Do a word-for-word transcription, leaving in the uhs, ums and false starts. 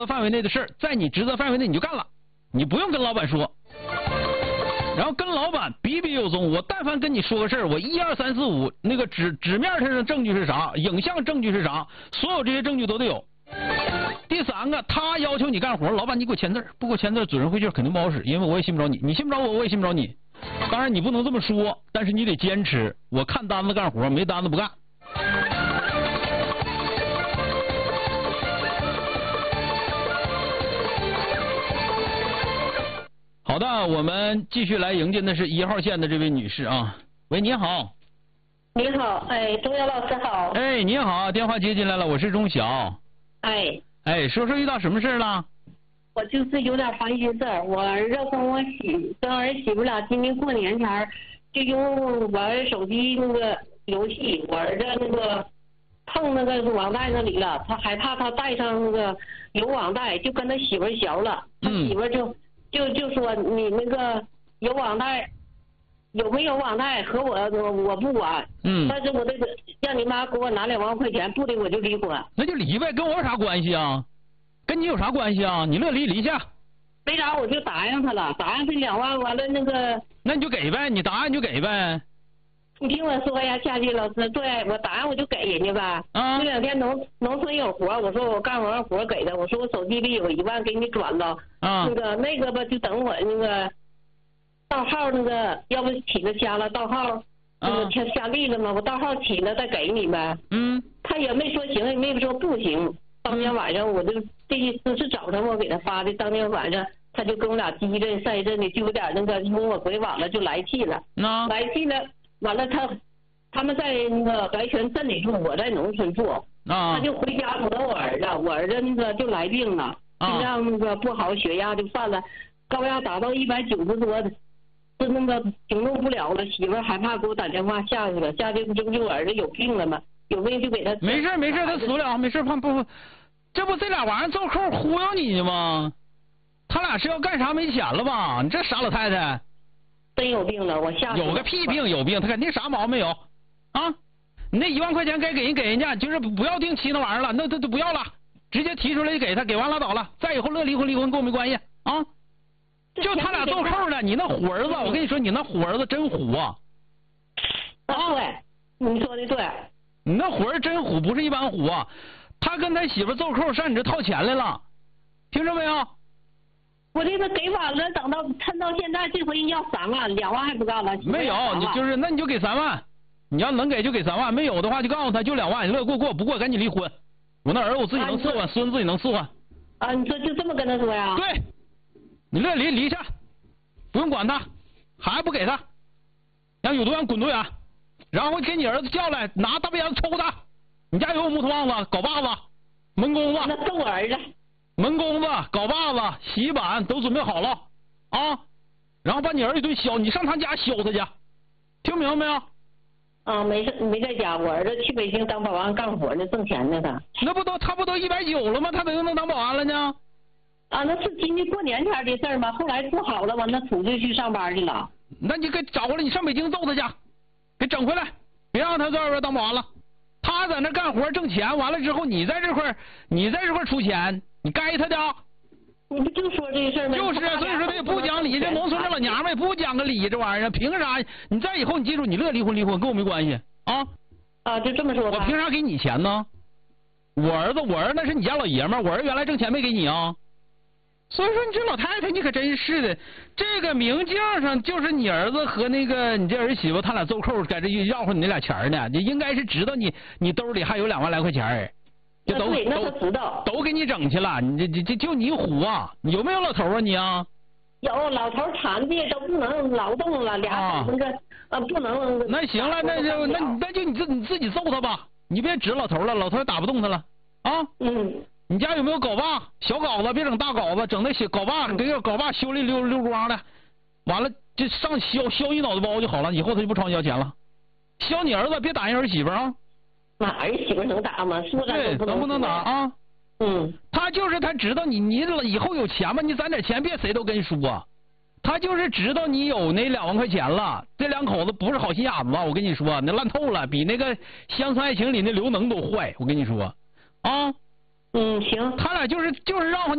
范围内的事儿，在你职责范围内你就干了，你不用跟老板说。然后跟老板比比有踪，我但凡跟你说个事儿，我一二三四五那个纸纸面上的证据是啥，影像证据是啥，所有这些证据都得有。第三个，他要求你干活，老板你给我签字，不给我签字，准人回去肯定不好使，因为我也信不着你，你信不着我，我也信不着你。当然你不能这么说，但是你得坚持，我看单子干活，没单子不干。好的，我们继续来迎接的是一号线的这位女士啊。喂，你好。 你好，哎，钟晓老师好。 哎，你好，电话接进来了，我是钟晓。 哎。 哎，说说遇到什么事了？ 我就是有点烦心事儿，我儿子跟我媳跟儿媳妇俩今年过年前就用我儿手机那个游戏，我儿子那个碰那个网贷那里了，他害怕他带上那个有网贷，就跟他媳妇学了，他媳妇就。嗯就就说你那个有网贷，有没有网贷和我我我不管，嗯，但是我这个让你妈给我拿两万块钱，不得我就离婚。 那就离呗，跟我有啥关系啊？跟你有啥关系啊？你乐离离去。 没啥，我就答应他了，答应这两万，完了那个。 那你就给呗，你答应就给呗。 你听我说呀，佳琪老师，对我答应我就给人家呗。啊。这两天农农村有活，我说我干完活给他，我说我手机里有一万给你转了。啊。那个那个吧，就等我那个到号那个，要不起了掐了，到号那个掐下力了嘛，我到号起了再给你呗。嗯。他也没说行，也没说不行。当天晚上我就这一次是早晨我给他发的，当天晚上他就跟我俩激阵赛阵的，就有点那个，因为我回晚了就来气了。啊。来气了。完了他，他们在那个白泉镇里住，我在农村住，啊，他就回家找我儿子，我儿子那个就来病了，心脏那个不好，血压就犯了，高压达到一百九十多，是那个行动不了了，媳妇害怕给我打电话下去了，下去这不就我儿子有病了吗？有病就给他。 没事没事，他死不了，没事不不，这不这俩玩意儿奏扣忽悠你呢吗？他俩是要干啥没钱了吧？你这傻老太太。 真有病了，我吓死了。 有个屁病有病，他肯定啥毛病没有啊！你那一万块钱该给人给人家，就是不要定期那玩意儿了，那都都不要了，直接提出来就给他，给完拉倒了。再以后乐离婚离婚跟我没关系啊！就他俩奏扣呢，你那虎儿子，我跟你说，你那虎儿子真虎啊！ 啊，对，你说的对。 你那虎儿真虎，不是一般虎啊！他跟他媳妇奏扣上你这套钱来了，听着没有？ 我这个给晚了，等到趁到现在，这回要三万，两万还不干了。 没有，你就是那你就给三万，你要能给就给三万，没有的话就告诉他就两万，你乐过过不过赶紧离婚。我那儿子我自己能伺候，孙子也能伺候。 啊，你说就这么跟他说呀？ 对，你乐离离去，不用管他，孩子不给他，让有多远滚多远，然后给你儿子叫来，拿大鞭子抽他。你家有木头棒子、镐把子、门工子。 那揍我儿子。 门工子、镐把子、洗衣板都准备好了啊，然后把你儿子一顿削，你上他家削他去，听明白没有？ 啊，没事，没在家，我儿子去北京当保安干活呢，挣钱呢他。 那不都他不都一百九了吗？他怎么能当保安了呢？ 啊，那是今年过年前的事儿吗？后来不好了，完了出去去上班去了。 那你给找回来，你上北京揍他去，给整回来，别让他在外边当保安了。他在那干活挣钱，完了之后你在这块你在这块出钱。你该他的， 你不就说这事儿吗？ 就是啊，所以说他也不讲理，这农村这老娘们也不讲个理，这玩意儿凭啥？你再以后你记住，你乐离婚离婚跟我没关系啊！ 啊，就这么说。 我凭啥给你钱呢？我儿子，我儿子那是你家老爷们儿，我儿子原来挣钱没给你啊。所以说你这老太太你可真是的，这个明镜上就是你儿子和那个你这儿媳妇他俩奏扣，在这绕乎你那俩钱呢，你应该是知道你你兜里还有两万来块钱。就都对，那他知道， 都给你整去了，你这这就你虎啊！你有没有老头啊你啊？ 有，老头残疾都不能劳动了，俩那个啊不能。 那行了，那就那那就你自你自己揍他吧，你别指老头了，老头打不动他了啊。嗯。你家有没有镐把？小镐子别整大镐子，整那小镐把给个镐把修理溜溜光的，完了就上削削一脑袋包就好了，以后他就不朝你要钱了。削你儿子，别打人儿媳妇啊。 哪儿媳妇能打吗？说咱不能不能打啊！嗯，他就是他知道你你以后有钱嘛，你攒点钱别谁都跟你说、啊。他就是知道你有那两万块钱了，这两口子不是好心眼子，我跟你说，那烂透了，比那个《乡村爱情》里那刘能都坏，我跟你说啊。 嗯，行。 他俩就是就是让